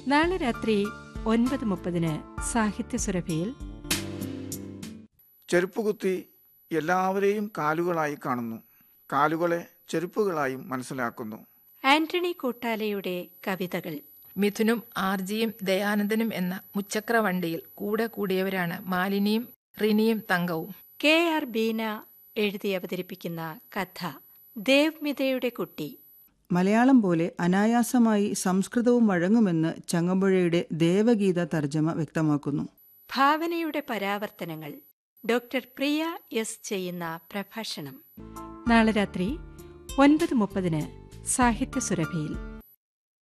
നാളെ രാത്രി 9:30 സാഹിത്യസുരഭിയിൽ ചെരുപ്പുകുത്തി എല്ലാവരെയും കാലുകളായി കാണുന്നു, കാലുകളെ ചെരുപ്പുകളായും മനസ്സിലാക്കുന്നു. ആന്റണി കൂട്ടാലയുടെ കവിതകൾ. മിഥുനും ആർജിയും ദയാനന്ദനും എന്ന മുച്ചക്ര വണ്ടിയിൽ കൂടെ കൂടിയവരാണ് മാലിനിയും റിനിയും തങ്കവും. KR ബീന എഴുതി അവതരിപ്പിക്കുന്ന കഥ ദേവ്മിതയുടെ കുട്ടി. മലയാളം പോലെ അനായാസമായി സംസ്കൃതവും വഴങ്ങുമെന്ന് ചങ്ങമ്പുഴയുടെ ദേവഗീത തർജ്ജമ വ്യക്തമാക്കുന്നു. ഭാവനയുടെ പരാവർത്തനങ്ങൾ. ഡോക്ടർ പ്രിയ എസ് ചെയ്യുന്ന പ്രഭാഷണം. നാളെ രാത്രി 9:30 സാഹിത്യസുരഭിയിൽ.